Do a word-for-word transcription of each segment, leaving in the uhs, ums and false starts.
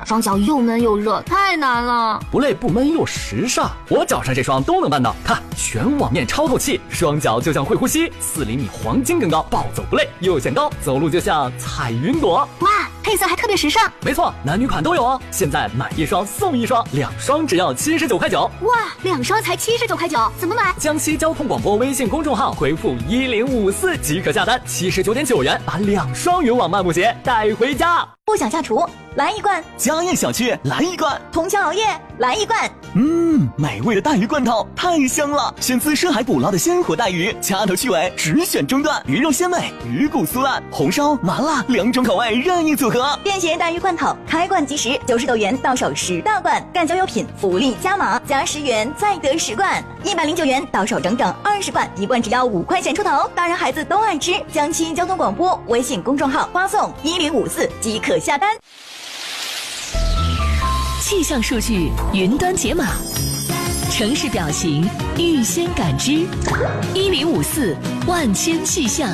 双脚又闷又热，太难了。 不累不闷又时尚，我脚上这双都能办到。看，全网面超透气，双脚就像会呼吸，四厘米黄金更高，暴走不累又显高，走路就像踩云朵。 哇，配色还特别时尚。 没错，男女款都有哦。现在买一双送一双，两双只要七十九块九。 哇，两双才七十九块九，怎么买？ 江西交通广播微信公众号回复一零五四即可下单，七十九点九元把两双云网漫步鞋带回家。 不想下厨，来一罐； 家宴小区，来一罐； 通宵熬夜，来一罐。 嗯，美味的带鱼罐头太香了，选自深海捕捞的鲜活带鱼，掐头去尾，只选中段，鱼肉鲜美，鱼骨酥烂，红烧麻辣两种口味任意组合。 便携带鱼罐头，开罐即食，九十九元到手十大罐，干胶优品福利加码，加十元再得十罐，一百零九元到手整整二十罐，一罐只要五块钱出头，大人孩子都爱吃。江西交通广播微信公众号发送一零五四即可下单。 气象数据云端解码，城市表情预先感知，一零五四万千气象。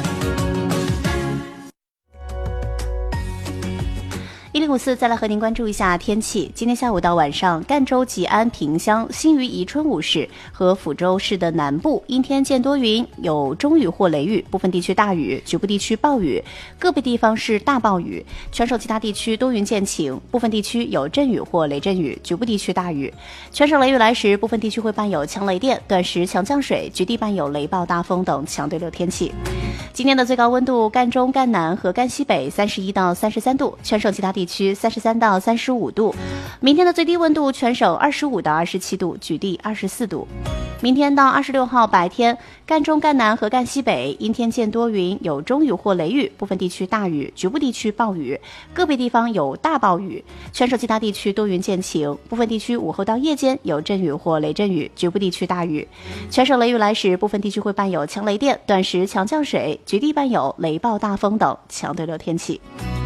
一零五四再来和您关注一下天气。今天下午到晚上，赣州、吉安、萍乡、新余、宜春五市和抚州市的南部阴天见多云，有中雨或雷雨，部分地区大雨，局部地区暴雨，个别地方是大暴雨。全省其他地区多云见晴，部分地区有阵雨或雷阵雨，局部地区大雨。全省雷雨来时，部分地区会伴有强雷电，短时强降水，局地伴有雷暴、大风等强对流天气。今天的最高温度，赣中、赣南和赣西北三十一到三十三度，全省其他地区三十三到三十五度。明天的最低温度，全省二十五到二十七度，局地二十四度。明天到二十六号白天，赣中、赣南和赣西北阴天见多云，有中雨或雷雨，部分地区大雨，局部地区暴雨，个别地方有大暴雨。全省其他地区多云见晴，部分地区午后到夜间有阵雨或雷阵雨，局部地区大雨。全省雷雨来时，部分地区会伴有强雷电，短时强降水，局地伴有雷暴、大风等强对流天气。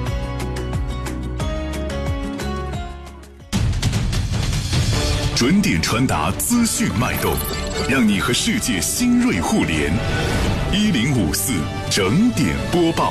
准点传达资讯脉动，让你和世界新锐互联。一零五四整点播报。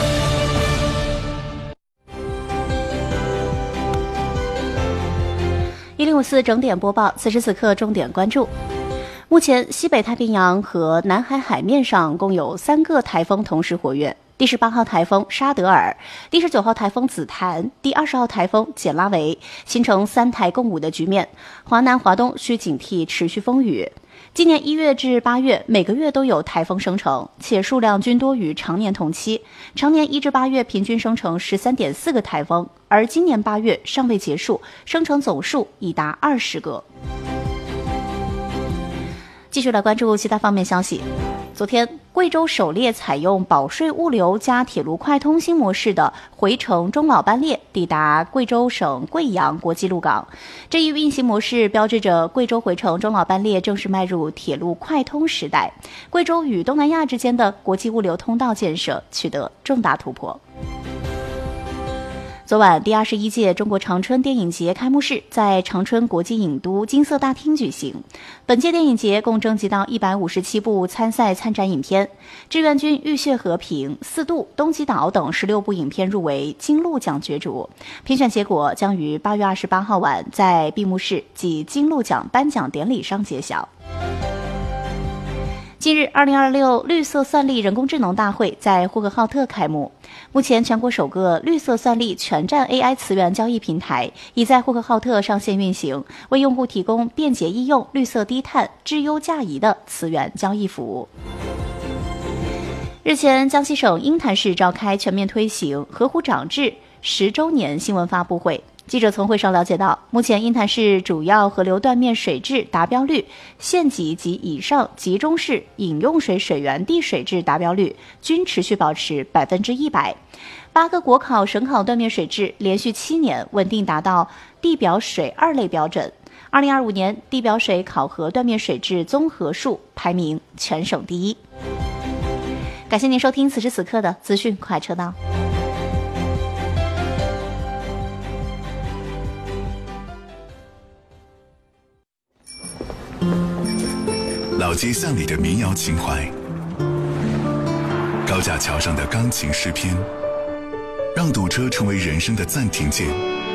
一零五四整点播报，此时此刻重点关注。目前西北太平洋和南海海面上共有三个台风同时活跃。第十八号台风沙德尔，第十九号台风紫檀，第二十号台风简拉维，形成三台共舞的局面。华南、华东需警惕持续风雨。今年一月至八月，每个月都有台风生成，且数量均多于常年同期。常年一至八月平均生成十三点四个台风，而今年八月尚未结束，生成总数已达二十个。继续来关注其他方面消息。昨天，贵州首列采用保税物流加铁路快通新模式的回程中老班列抵达贵州省贵阳国际陆港。这一运行模式标志着贵州回程中老班列正式迈入铁路快通时代，贵州与东南亚之间的国际物流通道建设取得重大突破。昨晚，第二十一届中国长春电影节开幕式在长春国际影都金色大厅举行。本届电影节共征集到一百五十七部参赛参展影片，《志愿军浴血和平》、《四渡》、《东极岛》等十六部影片入围金鹿奖角逐。评选结果将于八月二十八号晚在闭幕式及金鹿奖颁奖典礼上揭晓。近日，二零二六绿色算力人工智能大会在呼和浩特开幕。目前，全国首个绿色算力全站 A I 词源交易平台已在呼和浩特上线运行，为用户提供便捷易用、绿色低碳、质优价宜的词源交易服务。日前，江西省鹰潭市召开全面推行河湖长治十周年新闻发布会。记者从会上了解到，目前鹰潭市主要河流断面水质达标率、县级及以上集中式饮用水水源地水质达标率均持续保持百分之一百。八个国考、省考断面水质连续七年稳定达到地表水二类标准。二零二五年地表水考核断面水质综合数排名全省第一。感谢您收听此时此刻的资讯快车道。 老街巷里的民谣情怀，高架桥上的钢琴诗篇，让堵车成为人生的暂停键。